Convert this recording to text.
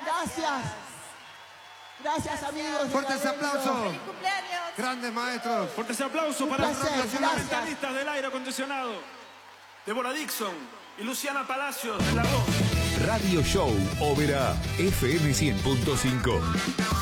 Gracias. Gracias, amigos. Fuertes aplausos. ¡Feliz cumpleaños! Grandes maestros. Fuertes aplausos para los placer, fundamentalistas del aire acondicionado. Débora Dixon y Luciana Palacios en la voz. Radio Show Ópera FM 100.5.